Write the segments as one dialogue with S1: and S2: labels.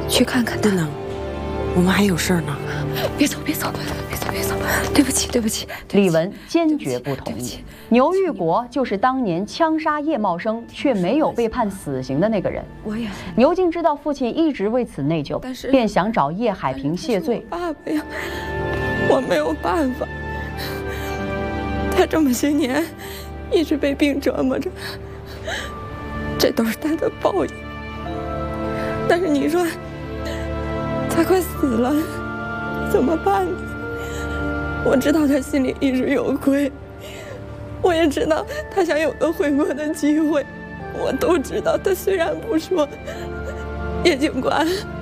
S1: 去看看他。
S2: 不能，我们还有事儿呢。
S1: 别走，别走，别走，别走！对不起，对不起。
S3: 李文坚决不同意。牛玉国就是当年枪杀叶茂生却没有被判死刑的那个人。
S1: 我也。
S3: 牛静知道父亲一直为此内疚，便想找叶海平谢罪。
S1: 爸爸呀，我没有办法。他这么些年一直被病折磨着，这都是他的报应。但是你说他快死了，怎么办呢？我知道他心里一直有愧，我也知道他想有个悔过的机会，我都知道。他虽然不说，叶警官，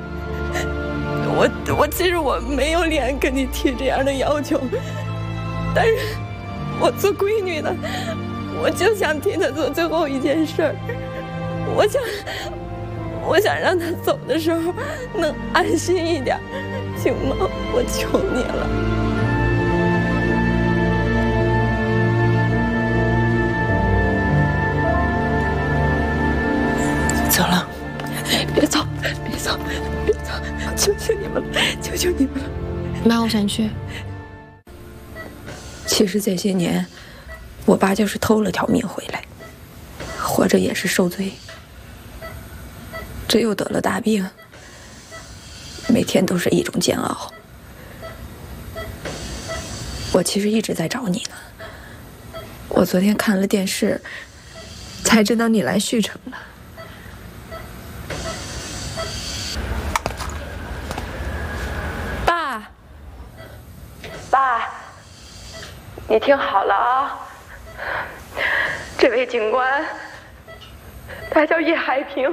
S1: 其实我没有脸跟你提这样的要求，但是我做闺女的，我就想替他做最后一件事儿。我想让他走的时候能安心一点，行吗？我求你了。
S2: 走了，
S1: 别走，别走，别走！求求你们了，求求你们了！
S4: 妈，我想去。
S1: 其实这些年，我爸就是偷了条命回来，活着也是受罪。这又得了大病，每天都是一种煎熬。我其实一直在找你呢。我昨天看了电视，才知道你来旭城了。爸，你听好了啊！这位警官，他叫叶海平，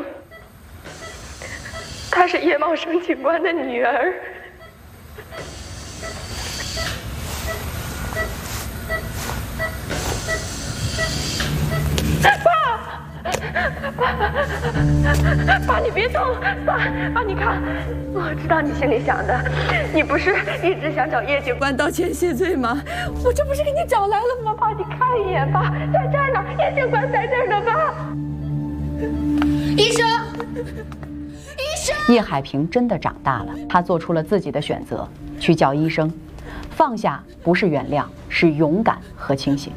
S1: 她是叶茂生警官的女儿。爸，你别动！爸，你看，我知道你心里想的，你不是一直想找叶警官道歉谢罪吗？我这不是给你找来了吗？爸，你看一眼，爸，在这儿呢，叶警官在这儿呢，爸。
S4: 医生，
S3: 叶海平真的长大了，他做出了自己的选择，去叫医生。放下不是原谅，是勇敢和清醒。